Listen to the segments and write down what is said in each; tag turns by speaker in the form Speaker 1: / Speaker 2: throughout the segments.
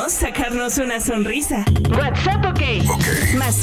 Speaker 1: menos sacarnos una sonrisa. WhatsApp OK. Más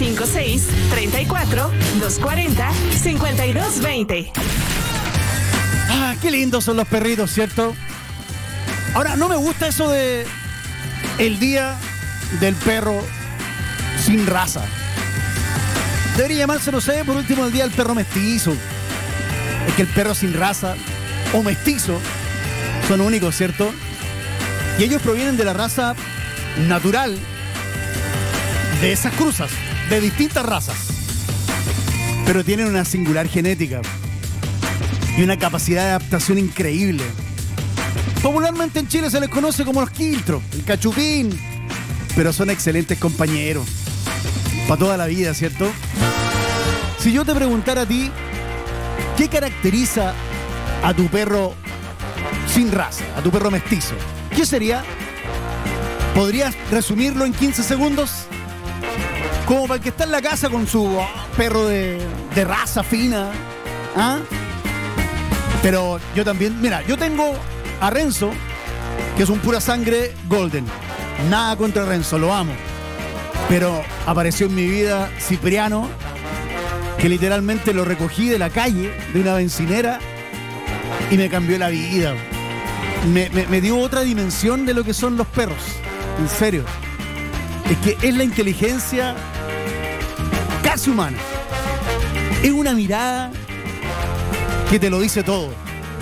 Speaker 1: 56-34-240-5220.
Speaker 2: Ah, qué lindos son los perritos, ¿cierto? Ahora, no me gusta eso de el día del perro sin raza. Debería llamarse, no sé, por último el día del perro mestizo. Es que el perro sin raza o mestizo son únicos, ¿cierto? Y ellos provienen de la raza natural de esas cruzas, de distintas razas. Pero tienen una singular genética y una capacidad de adaptación increíble. Popularmente en Chile se les conoce como los quiltros, el cachupín, pero son excelentes compañeros para toda la vida, ¿cierto? Si yo te preguntara a ti, ¿qué caracteriza a tu perro sin raza, a tu perro mestizo? ¿Qué sería? ¿Podrías resumirlo en 15 segundos? Como para el que está en la casa con su perro de raza fina. ¿Ah? Pero yo también, mira, yo tengo a Renzo, que es un pura sangre golden. Nada contra Renzo, lo amo. Pero apareció en mi vida Cipriano, que literalmente lo recogí de la calle, de una bencinera, y me cambió la vida. Me dio otra dimensión de lo que son los perros. En serio. Es que es la inteligencia casi humana. Es una mirada que te lo dice todo.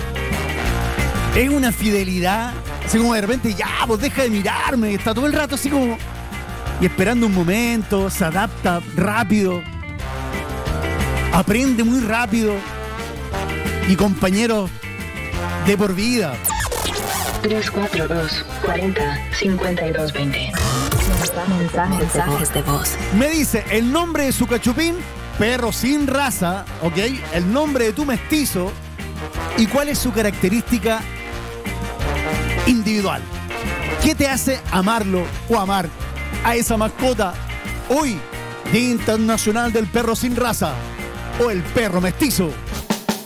Speaker 2: Es una fidelidad, así como de repente, ya, pues deja de mirarme. Está todo el rato así como... Y esperando un momento, se adapta rápido. Aprende muy rápido. Y compañeros de por vida.
Speaker 3: 342-40-5220. Mensajes de voz.
Speaker 2: Me dice el nombre de su cachupín, perro sin raza, ¿ok? El nombre de tu mestizo y cuál es su característica individual. ¿Qué te hace amarlo o amar a esa mascota hoy, Día Internacional del Perro Sin Raza o el perro mestizo?